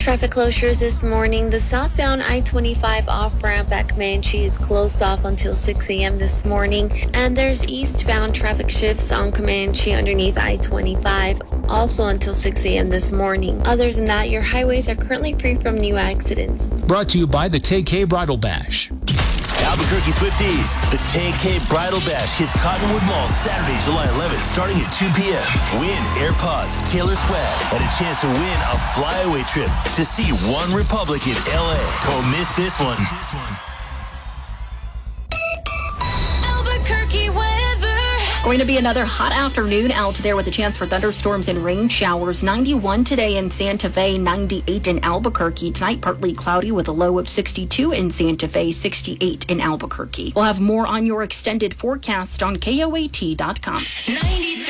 Traffic closures this morning. The southbound I-25 off-ramp at Comanche is closed off until 6 a.m. this morning. And there's eastbound traffic shifts on Comanche underneath I-25, also until 6 a.m. this morning. Other than that, your highways are currently free from new accidents. Brought to you by the Tay-K Bridal Bash. Albuquerque Swifties, the Tay-K Bridal Bash hits Cottonwood Mall Saturday, July 11th, starting at 2 p.m. Win AirPods, Taylor swag, and a chance to win a flyaway trip to see One Republic in L.A. Don't miss this one. Albuquerque weather. Going to be another hot afternoon out there with a chance for thunderstorms and rain showers. 91 today in Santa Fe, 98 in Albuquerque. Tonight, partly cloudy with a low of 62 in Santa Fe, 68 in Albuquerque. We'll have more on your extended forecast on KOAT.com.